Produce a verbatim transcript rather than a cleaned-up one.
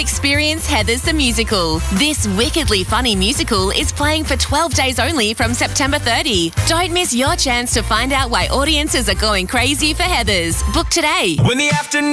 Experience Heathers the Musical. This wickedly funny musical is playing for twelve days only from September thirtieth. Don't miss your chance to find out why audiences are going crazy for Heathers. Book today. When the afternoon